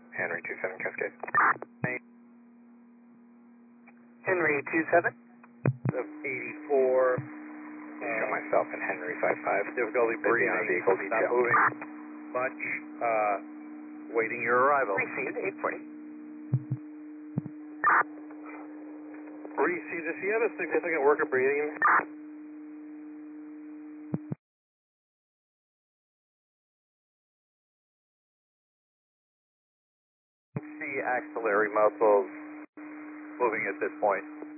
Henry 27 Cascade. Henry 27. Of 84. Show myself and Henry 55. Difficulty breathing. On vehicle Not detail. moving much. Waiting your arrival. Received 840. Reese, does he have a significant work of breathing? See axillary muscles moving at this point.